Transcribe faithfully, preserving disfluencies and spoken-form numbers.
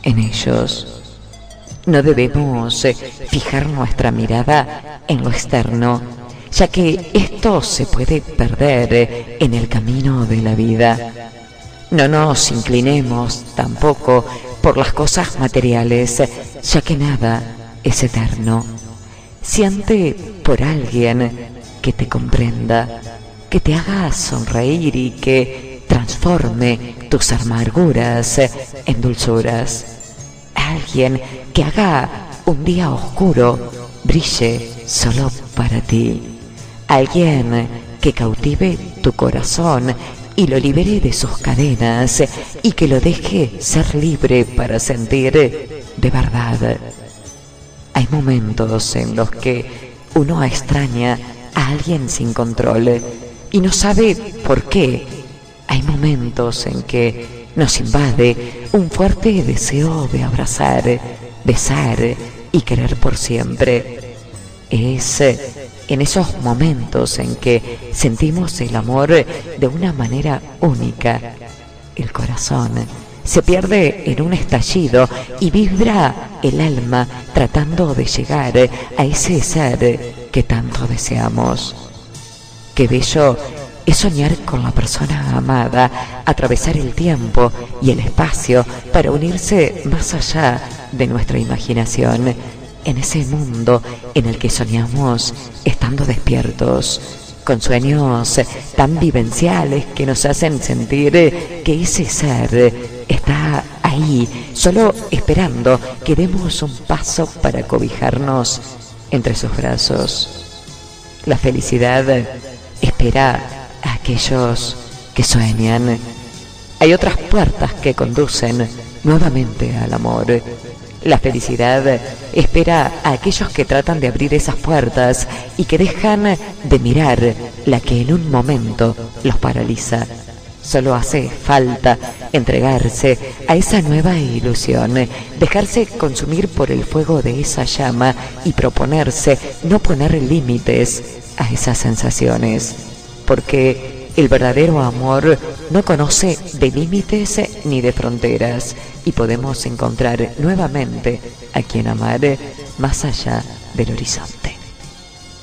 en ellos. No debemos eh, fijar nuestra mirada en lo externo, ya que esto se puede perder eh, en el camino de la vida. No nos inclinemos tampoco por las cosas materiales, eh, ya que nada es eterno. Siente por alguien que te comprenda, que te haga sonreír y que transforme tus amarguras eh, en dulzuras. Alguien que haga un día oscuro brille solo para ti. Alguien que cautive tu corazón y lo libere de sus cadenas y que lo deje ser libre para sentir de verdad. Hay momentos en los que uno extraña a alguien sin control y no sabe por qué. Hay momentos en que nos invade un fuerte deseo de abrazar, besar y querer por siempre. Es en esos momentos en que sentimos el amor de una manera única. El corazón se pierde en un estallido y vibra el alma tratando de llegar a ese ser que tanto deseamos. Qué bello es soñar con la persona amada, atravesar el tiempo y el espacio para unirse más allá de nuestra imaginación, en ese mundo en el que soñamos estando despiertos, con sueños tan vivenciales que nos hacen sentir que ese ser está ahí, solo esperando que demos un paso para cobijarnos entre sus brazos. La felicidad espera a aquellos que sueñan. Hay otras puertas que conducen nuevamente al amor. La felicidad espera a aquellos que tratan de abrir esas puertas y que dejan de mirar la que en un momento los paraliza. Solo hace falta entregarse a esa nueva ilusión, dejarse consumir por el fuego de esa llama y proponerse no poner límites a esas sensaciones, porque el verdadero amor no conoce de límites ni de fronteras y podemos encontrar nuevamente a quien amar más allá del horizonte.